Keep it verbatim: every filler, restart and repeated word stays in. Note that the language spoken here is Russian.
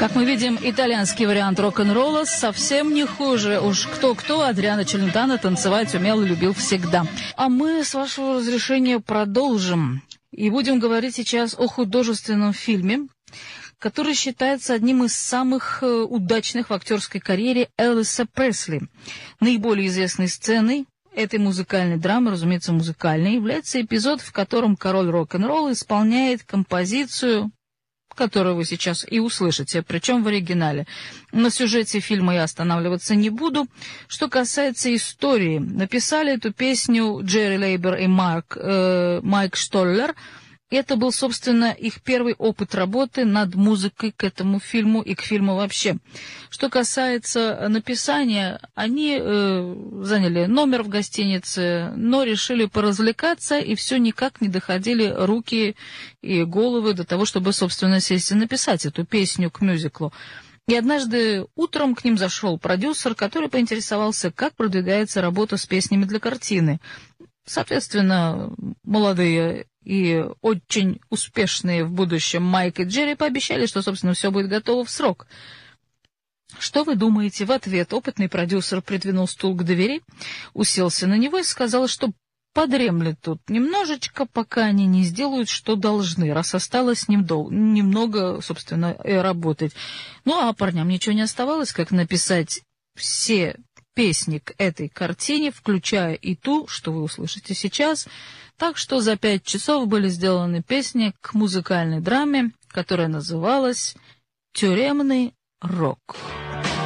Как мы видим, итальянский вариант рок-н-ролла совсем не хуже. Уж кто-кто, Адриано Челентано танцевать умел и любил всегда. А мы, с вашего разрешения, продолжим. И будем говорить сейчас о художественном фильме, который считается одним из самых удачных в актерской карьере Элвиса Пресли. Наиболее известной сценой этой музыкальной драмы, разумеется, музыкальной, является эпизод, в котором король рок-н-ролла исполняет композицию, которую вы сейчас и услышите, причем в оригинале. На сюжете фильма я останавливаться не буду. Что касается истории, написали эту песню Джерри Лейбер и Марк, э, Майк Штоллер. Это был, собственно, их первый опыт работы над музыкой к этому фильму и к фильму вообще. Что касается написания, они э, заняли номер в гостинице, но решили поразвлекаться, и все никак не доходили руки и головы до того, чтобы, собственно, сесть и написать эту песню к мюзиклу. И однажды утром к ним зашел продюсер, который поинтересовался, как продвигается работа с песнями для картины. Соответственно, молодые и очень успешные в будущем Майк и Джерри пообещали, что, собственно, все будет готово в срок. Что вы думаете? В ответ опытный продюсер придвинул стул к двери, уселся на него и сказал, что подремлет тут немножечко, пока они не сделают, что должны, раз осталось немного, собственно, работать. Ну, а парням ничего не оставалось, как написать все песни к этой картине, включая и ту, что вы услышите сейчас. Так что за пять часов были сделаны песни к музыкальной драме, которая называлась «Тюремный рок».